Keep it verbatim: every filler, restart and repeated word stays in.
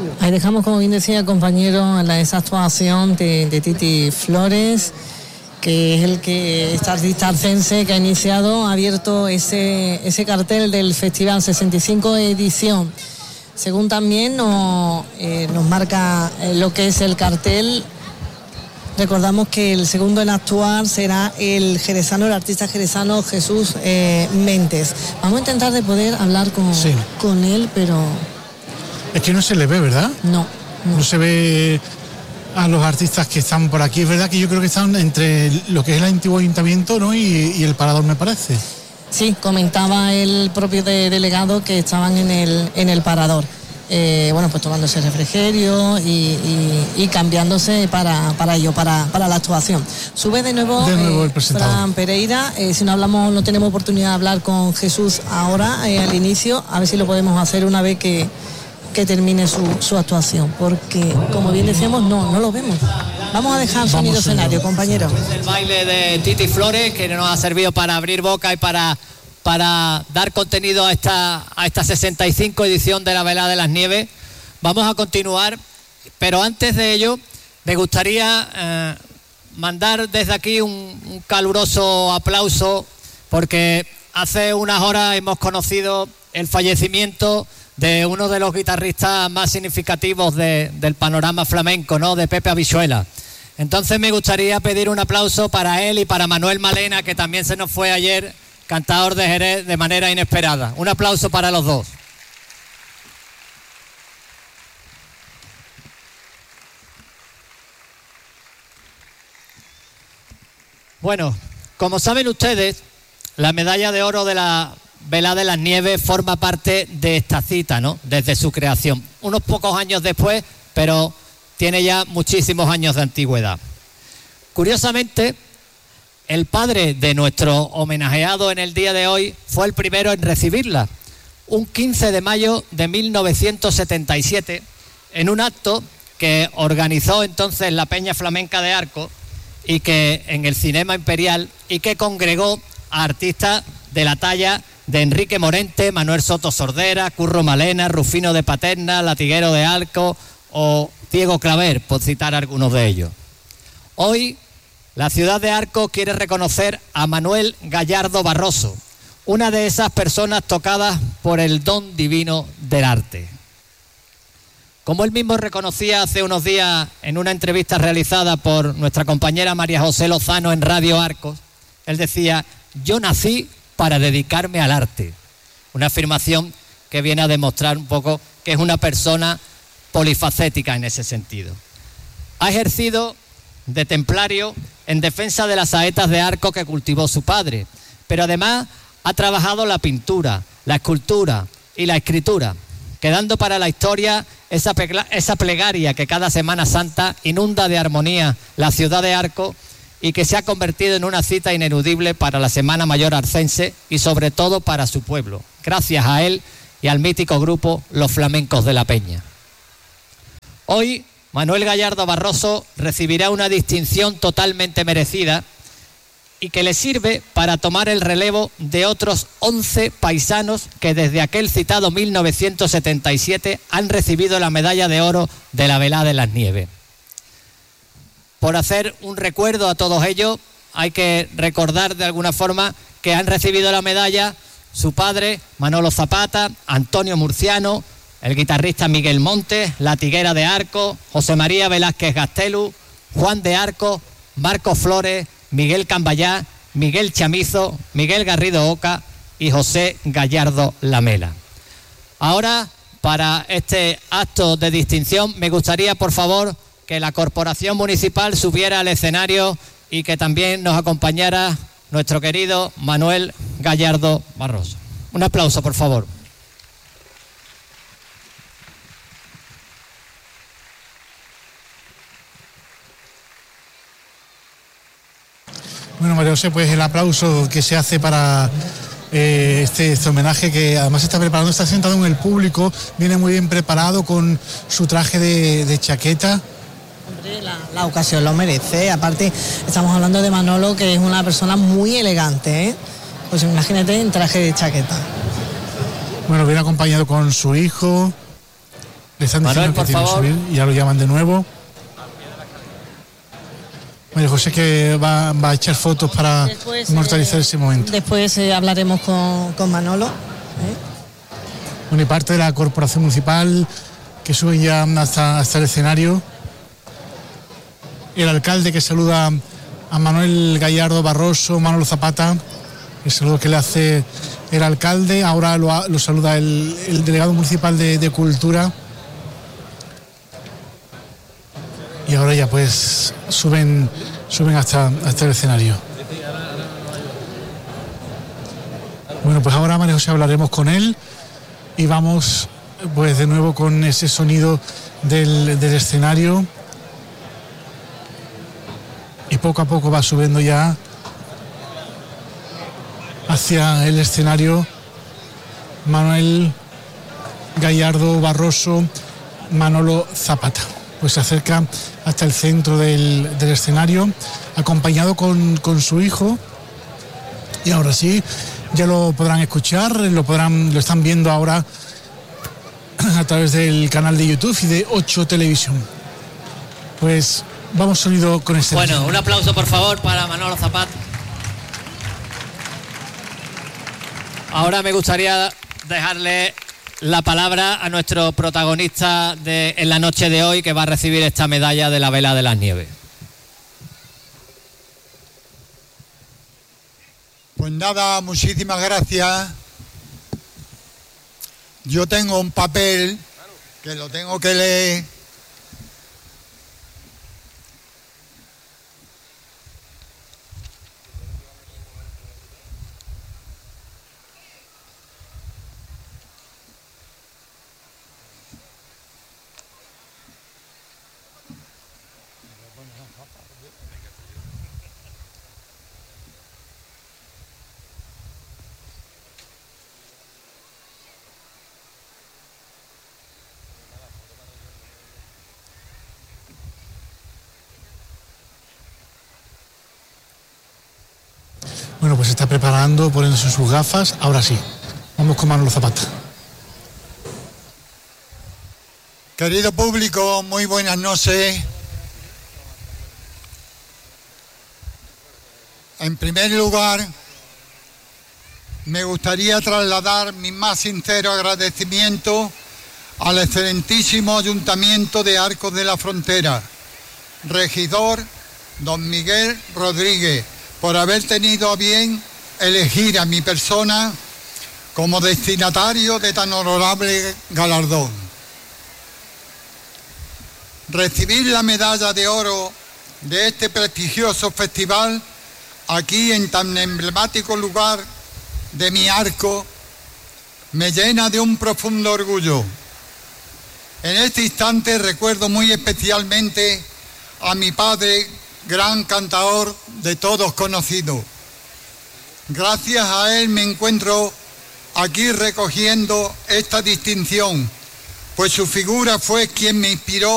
Ahí dejamos, como bien decía el compañero, la, esa actuación de, de Titi Flores, que es el que esta artista arcense que ha iniciado, ha abierto ese, ese cartel del Festival sesenta y cinco edición. Según también nos, eh, nos marca lo que es el cartel, recordamos que el segundo en actuar será el jerezano, el artista jerezano Jesús eh, Méndez. Vamos a intentar de poder hablar con, sí. con él, pero... Es que no se le ve, ¿verdad? No, no. No se ve a los artistas que están por aquí. Es verdad que yo creo que están entre lo que es el antiguo ayuntamiento, ¿no? y, y el parador, me parece. Sí, comentaba el propio de, delegado que estaban en el, en el parador. Eh, bueno, pues tomándose refrigerio y, y, y cambiándose para, para ello, para, para la actuación. Sube de nuevo, de nuevo eh, el presentador. Fran Pereira. Eh, si no hablamos, no tenemos oportunidad de hablar con Jesús ahora, eh, al inicio, a ver si lo podemos hacer una vez que... que termine su, su actuación, porque como bien decíamos, no, no lo vemos. Vamos a dejar sonido Vamos escenario, compañero. El baile de Titi Flores, que nos ha servido para abrir boca y para, para dar contenido a esta, a esta sesenta y cinco edición de la Velada de las Nieves. Vamos a continuar, pero antes de ello, me gustaría eh, mandar desde aquí un, un caluroso aplauso, porque hace unas horas hemos conocido el fallecimiento de uno de los guitarristas más significativos de, del panorama flamenco, ¿no? De Pepe Habichuela. Entonces me gustaría pedir un aplauso para él y para Manuel Malena, que también se nos fue ayer, cantador de Jerez, de manera inesperada. Un aplauso para los dos. Bueno, como saben ustedes, la medalla de oro de la Velada de las Nieves forma parte de esta cita, ¿no? Desde su creación. Unos pocos años después, pero tiene ya muchísimos años de antigüedad. Curiosamente, el padre de nuestro homenajeado en el día de hoy fue el primero en recibirla, un quince de mayo de mil novecientos setenta y siete, en un acto que organizó entonces la Peña Flamenca de Arcos y que en el Cinema Imperial, y que congregó a artistas de la talla de Enrique Morente, Manuel Soto Sordera, Curro Malena, Rufino de Paterna, Latiguero de Arcos o Diego Claver, por citar algunos de ellos. Hoy, la ciudad de Arcos quiere reconocer a Manuel Gallardo Barroso, una de esas personas tocadas por el don divino del arte. Como él mismo reconocía hace unos días en una entrevista realizada por nuestra compañera María José Lozano en Radio Arcos, él decía: yo nací para dedicarme al arte. Una afirmación que viene a demostrar un poco que es una persona polifacética en ese sentido. Ha ejercido de templario en defensa de las saetas de arco que cultivó su padre, pero además ha trabajado la pintura, la escultura y la escritura, quedando para la historia esa, esa plegaria que cada Semana Santa inunda de armonía la ciudad de Arcos y que se ha convertido en una cita ineludible para la Semana Mayor arcense y sobre todo para su pueblo, gracias a él y al mítico grupo Los Flamencos de la Peña. Hoy, Manuel Gallardo Barroso recibirá una distinción totalmente merecida y que le sirve para tomar el relevo de otros once paisanos que desde aquel citado mil novecientos setenta y siete han recibido la medalla de oro de la Velada de las Nieves. Por hacer un recuerdo a todos ellos, hay que recordar de alguna forma que han recibido la medalla su padre, Manolo Zapata, Antonio Murciano, el guitarrista Miguel Montes, la Tiguera de Arcos, José María Velázquez Gastelu, Juan de Arcos, Marcos Flores, Miguel Cambayá, Miguel Chamizo, Miguel Garrido Oca y José Gallardo Lamela. Ahora, para este acto de distinción, me gustaría, por favor, que la Corporación Municipal subiera al escenario y que también nos acompañara nuestro querido Manuel Gallardo Barroso. Un aplauso, por favor. Bueno, María José, pues el aplauso que se hace para eh, este, este homenaje, que además está preparando, está sentado en el público, viene muy bien preparado con su traje de, de chaqueta. Hombre, la, la ocasión lo merece. Aparte, estamos hablando de Manolo, que es una persona muy elegante, ¿eh? Pues imagínate en traje de chaqueta. Bueno, viene acompañado con su hijo. Le están Manuel, diciendo por que tiene que favor. subir y ya lo llaman de nuevo. María José que va, va a echar fotos para Después, inmortalizar eh, ese momento. Después eh, hablaremos con, con Manolo. ¿eh? Bueno, y parte de la corporación municipal que suben ya hasta, hasta el escenario. El alcalde que saluda a Manuel Gallardo Barroso, Manolo Zapata, el saludo que le hace el alcalde. Ahora lo, lo saluda el, el delegado municipal de, de Cultura. Y ahora ya pues suben, suben hasta, hasta el escenario. Bueno, pues ahora María José hablaremos con él y vamos pues de nuevo con ese sonido del, del escenario. Y poco a poco va subiendo ya hacia el escenario Manuel Gallardo Barroso, Manolo Zapata. Pues se acerca hasta el centro del, del escenario, acompañado con, con su hijo. Y ahora sí, ya lo podrán escuchar, lo podrán, lo están viendo ahora a través del canal de YouTube y de ocho Televisión. Pues vamos sonido con este. Bueno, un aplauso por favor para Manolo Zapata. Ahora me gustaría dejarle la palabra a nuestro protagonista de, en la noche de hoy, que va a recibir esta medalla de la Vela de las Nieves. Pues nada, muchísimas gracias. Yo tengo un papel que lo tengo que leer. Bueno, pues se está preparando, poniéndose sus gafas. Ahora sí, vamos con Manolo Zapata. Querido público, muy buenas noches. En primer lugar, me gustaría trasladar mi más sincero agradecimiento al excelentísimo Ayuntamiento de Arcos de la Frontera, regidor don Miguel Rodríguez, por haber tenido a bien elegir a mi persona como destinatario de tan honorable galardón. Recibir la medalla de oro de este prestigioso festival aquí en tan emblemático lugar de mi Arco me llena de un profundo orgullo. En este instante recuerdo muy especialmente a mi padre, gran cantador de todos conocido. Gracias a él me encuentro aquí recogiendo esta distinción, pues su figura fue quien me inspiró